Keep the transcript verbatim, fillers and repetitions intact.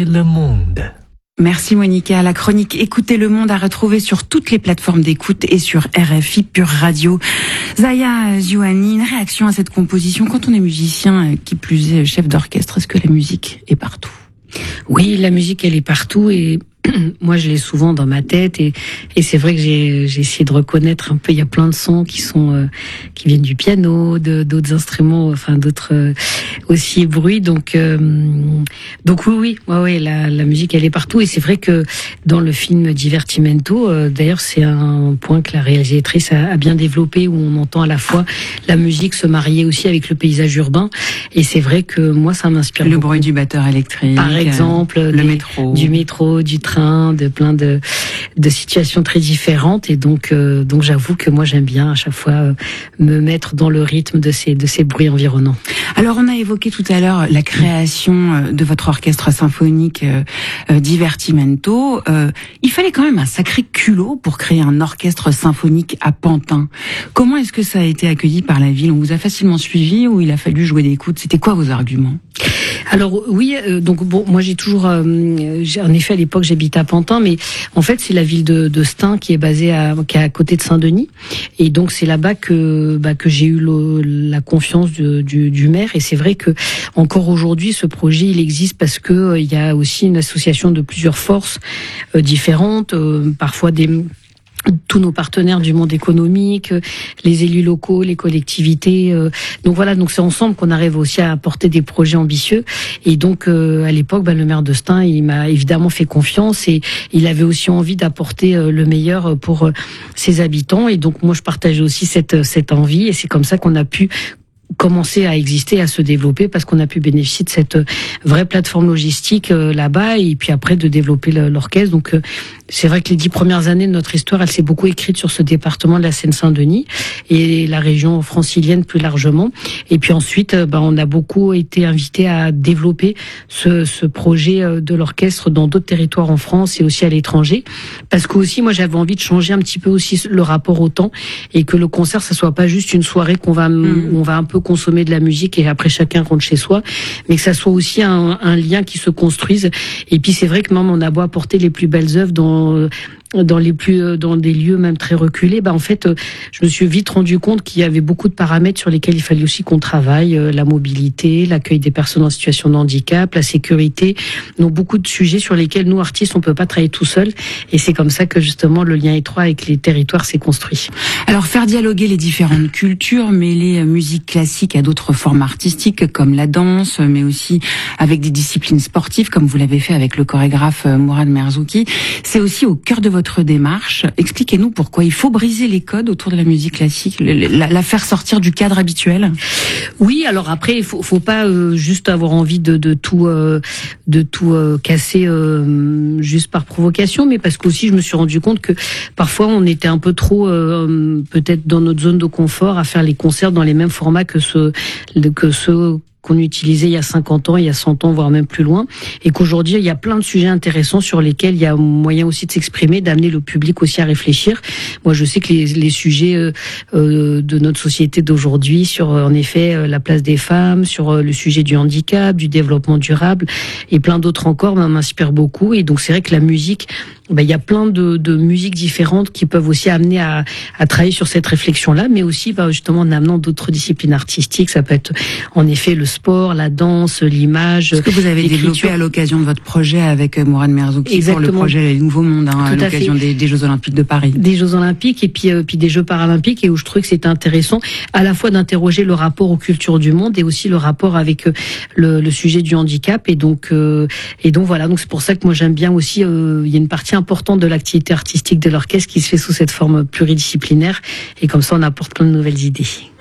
le monde. Merci Monica. La chronique Écoutez le monde à retrouver sur toutes les plateformes d'écoute et sur R F I Pure Radio. Zaya Ziouani, une réaction à cette composition. Quand on est musicien, qui plus est chef d'orchestre, est-ce que la musique est partout ? Oui, la musique, elle est partout et moi, je l'ai souvent dans ma tête et, et c'est vrai que j'ai, j'ai essayé de reconnaître un peu. Il y a plein de sons qui sont euh, qui viennent du piano, de, d'autres instruments, enfin d'autres euh, aussi bruits. Donc, euh, donc oui, oui, ouais, ouais, la, la musique, elle est partout et c'est vrai que dans le film Divertimento, euh, d'ailleurs, c'est un point que la réalisatrice a, a bien développé où on entend à la fois la musique se marier aussi avec le paysage urbain. Et c'est vrai que moi, ça m'inspire. Le beaucoup. bruit du batteur électrique, par exemple, le des, métro, du métro, du train, de plein de de situations très différentes et donc euh, donc j'avoue que moi j'aime bien à chaque fois euh, me mettre dans le rythme de ces de ces bruits environnants. Alors on a évoqué tout à l'heure la création de votre orchestre symphonique euh, euh, Divertimento. Euh, il fallait quand même un sacré culot pour créer un orchestre symphonique à Pantin. Comment est-ce que ça a été accueilli par la ville ? On vous a facilement suivi ou il a fallu jouer des coudes ? C'était quoi vos arguments ? Alors oui, euh, donc bon, moi j'ai toujours, euh, j'ai, en effet à l'époque j'habitais à Pantin, mais en fait c'est la ville de, de Stein qui est basée à, qui est à côté de Saint-Denis, et donc c'est là-bas que bah, que j'ai eu le, la confiance du, du, du maire, et c'est vrai que encore aujourd'hui ce projet il existe parce que euh, il y a aussi une association de plusieurs forces euh, différentes, euh, parfois des tous nos partenaires du monde économique, les élus locaux, les collectivités. Euh, donc voilà, donc c'est ensemble qu'on arrive aussi à apporter des projets ambitieux. Et donc euh, à l'époque, bah, le maire de Stein, il m'a évidemment fait confiance et il avait aussi envie d'apporter euh, le meilleur pour euh, ses habitants. Et donc moi, je partageais aussi cette cette envie. Et c'est comme ça qu'on a pu commencer à exister, à se développer, parce qu'on a pu bénéficier de cette vraie plateforme logistique euh, là-bas, et puis après de développer le, l'orchestre. Donc euh, c'est vrai que les dix premières années de notre histoire, elle s'est beaucoup écrite sur ce département de la Seine-Saint-Denis et la région francilienne plus largement. Et puis ensuite, euh, ben, on a beaucoup été invités à développer ce, ce projet euh, de l'orchestre dans d'autres territoires en France et aussi à l'étranger, parce que aussi moi j'avais envie de changer un petit peu aussi le rapport au temps, et que le concert ça soit pas juste une soirée qu'on va mmh. où on va un peu consommer de la musique et après chacun rentre chez soi, mais que ça soit aussi un, un lien qui se construise. Et puis c'est vrai que même on a beau apporter les plus belles œuvres dans dans les plus dans des lieux même très reculés, bah en fait je me suis vite rendu compte qu'il y avait beaucoup de paramètres sur lesquels il fallait aussi qu'on travaille, la mobilité, l'accueil des personnes en situation de handicap, la sécurité, donc beaucoup de sujets sur lesquels nous artistes on peut pas travailler tout seul, et c'est comme ça que justement le lien étroit avec les territoires s'est construit. Alors faire dialoguer les différentes cultures, mêler musique classique à d'autres formes artistiques comme la danse, mais aussi avec des disciplines sportives comme vous l'avez fait avec le chorégraphe Mourad Merzouki, c'est aussi au cœur de votre votre démarche. Expliquez-nous pourquoi il faut briser les codes autour de la musique classique, la, la faire sortir du cadre habituel. Oui, alors après, il faut, faut pas euh, juste avoir envie de, de tout, euh, de tout euh, casser euh, juste par provocation, mais parce qu'aussi je me suis rendu compte que parfois on était un peu trop, euh, peut-être dans notre zone de confort, à faire les concerts dans les mêmes formats que ceux que ceux qu'on utilisait il y a cinquante ans, il y a cent ans, voire même plus loin, et qu'aujourd'hui il y a plein de sujets intéressants sur lesquels il y a moyen aussi de s'exprimer, d'amener le public aussi à réfléchir. Moi je sais que les, les sujets euh, euh, de notre société d'aujourd'hui, sur euh, en effet euh, la place des femmes, sur euh, le sujet du handicap, du développement durable et plein d'autres encore, ben, m'inspirent beaucoup. Et donc c'est vrai que la musique, ben, il y a plein de, de musiques différentes qui peuvent aussi amener à, à travailler sur cette réflexion-là, mais aussi ben, justement en amenant d'autres disciplines artistiques. Ça peut être en effet le sport, la danse, l'image. Ce que vous avez développé à l'occasion de votre projet avec Mourad Merzouki. Exactement. Pour le projet Les Nouveaux Mondes, hein, à l'occasion des, des Jeux Olympiques de Paris. Des Jeux Olympiques et puis, euh, puis des Jeux Paralympiques, et où je trouvais que c'était intéressant à la fois d'interroger le rapport aux cultures du monde et aussi le rapport avec euh, le, le sujet du handicap. Et donc, euh, et donc voilà. Donc c'est pour ça que moi j'aime bien aussi. Euh, il y a une partie importante de l'activité artistique de l'orchestre qui se fait sous cette forme pluridisciplinaire, et comme ça on apporte plein de nouvelles idées.